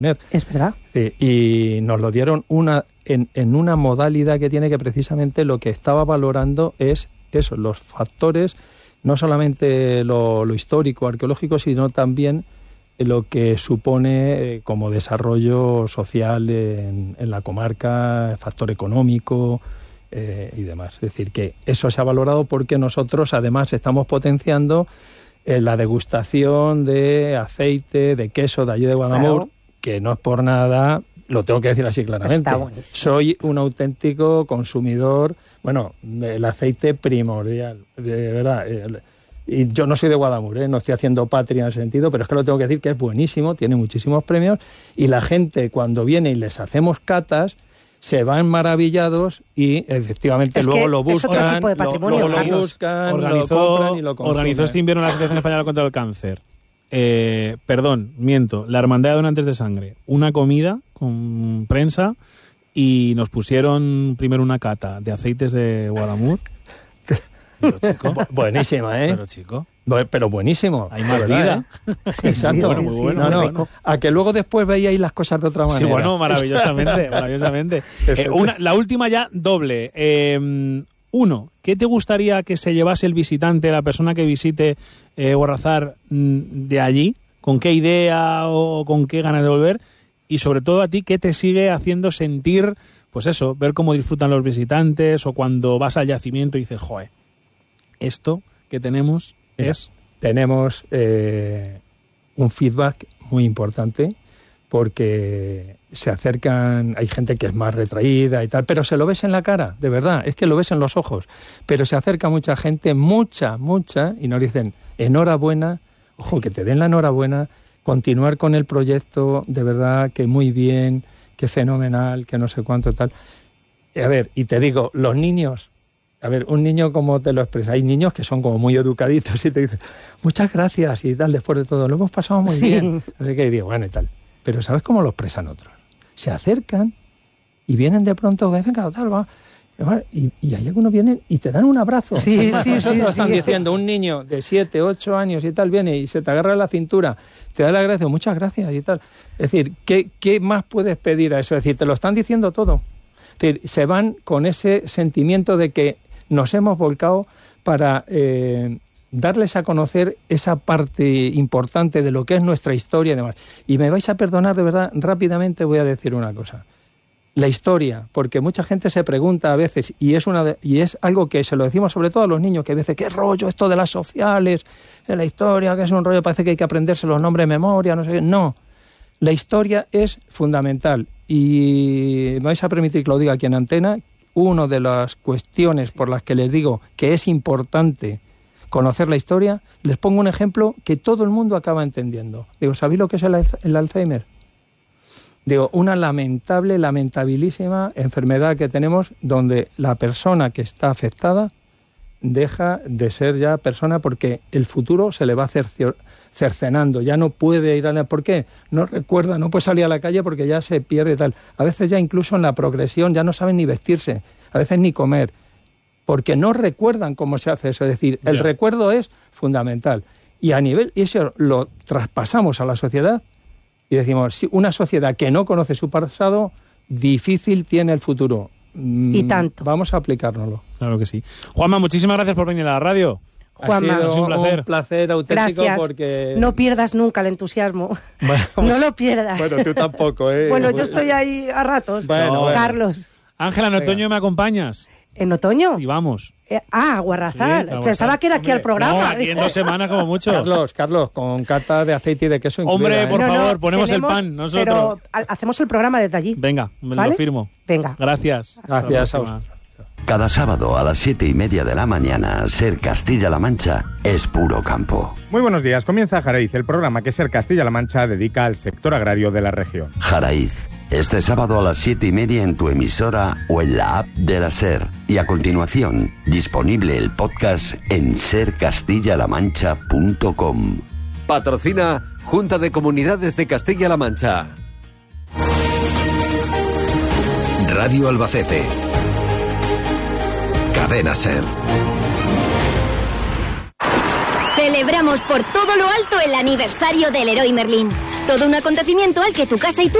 Es verdad. Y nos lo dieron en una modalidad que tiene, que precisamente lo que estaba valorando es eso, los factores, no solamente lo histórico, arqueológico, sino también lo que supone como desarrollo social en la comarca, factor económico y demás. Es decir, que eso se ha valorado porque nosotros además estamos potenciando la degustación de aceite, de queso de allí de Guadamur, claro, que no es por nada, lo tengo que decir así claramente. Soy un auténtico consumidor, del aceite primordial, de verdad. Y yo no soy de Guadamur, no estoy haciendo patria en ese sentido, pero es que lo tengo que decir que es buenísimo, tiene muchísimos premios, y la gente cuando viene y les hacemos catas, se van maravillados y efectivamente luego lo buscan, lo compran y lo consumen. Organizó este invierno la Asociación Española contra el Cáncer. Miento, la Hermandad de Donantes de Sangre. Una comida con prensa y nos pusieron primero una cata de aceites de Guadamur. Pero, chico, buenísima, Pero, chico. Pero buenísimo. Hay más vida. Exacto. Bueno, muy bueno, bueno. A que luego después veíais las cosas de otra manera. Sí, bueno, maravillosamente. La última ya doble. Uno, ¿qué te gustaría que se llevase el visitante, la persona que visite Guarrazar de allí? ¿Con qué idea o con qué ganas de volver? Y sobre todo a ti, ¿qué te sigue haciendo sentir, pues eso, ver cómo disfrutan los visitantes, o cuando vas al yacimiento y dices, joder, esto que tenemos es... Tenemos un feedback muy importante, porque se acercan, hay gente que es más retraída y tal, pero se lo ves en la cara, de verdad, es que lo ves en los ojos, pero se acerca mucha gente, mucha, y nos dicen, enhorabuena, ojo, que te den la enhorabuena, continuar con el proyecto, de verdad, que muy bien, que fenomenal, que no sé cuánto tal. A ver, y te digo, los niños, a ver, un niño, ¿cómo te lo expresa? Hay niños que son como muy educaditos y te dicen, muchas gracias y tal, después de todo, lo hemos pasado muy bien. Así que digo, bueno, y tal. Pero ¿sabes cómo lo expresan otros? Se acercan y vienen de pronto, venga, tal, va. Y hay algunos vienen y te dan un abrazo. Están diciendo, un niño de 7, 8 años y tal, viene y se te agarra la cintura, te da la gracia, muchas gracias y tal. Es decir, ¿qué más puedes pedir a eso? Es decir, te lo están diciendo todo. Es decir, se van con ese sentimiento de que nos hemos volcado para darles a conocer esa parte importante de lo que es nuestra historia y demás. Y me vais a perdonar, de verdad, rápidamente voy a decir una cosa. La historia, porque mucha gente se pregunta a veces, y es algo que se lo decimos sobre todo a los niños, que a veces, ¿qué rollo esto de las sociales, de la historia, que es un rollo, parece que hay que aprenderse los nombres de memoria, no sé qué? No, la historia es fundamental, y me vais a permitir que lo diga aquí en antena, una de las cuestiones por las que les digo que es importante conocer la historia, les pongo un ejemplo que todo el mundo acaba entendiendo. Digo, ¿sabéis lo que es el Alzheimer? Digo, una lamentabilísima enfermedad que tenemos, donde la persona que está afectada deja de ser ya persona, porque el futuro se le va cercenando, ya no puede ir a la... ¿Por qué? No recuerda, no puede salir a la calle porque ya se pierde tal. A veces ya incluso en la progresión ya no saben ni vestirse, a veces ni comer, porque no recuerdan cómo se hace eso. Es decir, el recuerdo es fundamental. Y a nivel, y eso lo traspasamos a la sociedad, y decimos, si una sociedad que no conoce su pasado, difícil tiene el futuro. Y tanto. Vamos a aplicárnoslo. Claro que sí. Juanma, muchísimas gracias por venir a la radio. Juanma, ha sido un placer auténtico. Gracias. Porque... No pierdas nunca el entusiasmo. Bueno, no lo pierdas. Bueno, tú tampoco, Bueno, yo estoy ahí a ratos. Bueno. Carlos. Ángela, en otoño me acompañas. ¿En otoño? Y vamos. A Guarrazar. Sí, pensaba que era aquí al programa. No, aquí en 2 semanas como mucho. Carlos, con cata de aceite y de queso incluida. Hombre, por favor, ponemos el pan nosotros. Pero hacemos el programa desde allí. Venga, lo firmo. Venga. Gracias. Gracias a vosotros. Cada sábado a las 7:30 de la mañana, Ser Castilla-La Mancha es puro campo. Muy buenos días. Comienza Jaraiz, el programa que Ser Castilla-La Mancha dedica al sector agrario de la región. Jaraiz, este sábado a las 7:30 en tu emisora o en la app de la Ser. Y a continuación, disponible el podcast en sercastillalamancha.com. Patrocina Junta de Comunidades de Castilla-La Mancha. Radio Albacete. Cadena Ser. Celebramos por todo lo alto el aniversario del Leroy Merlin. Todo un acontecimiento al que tu casa y tú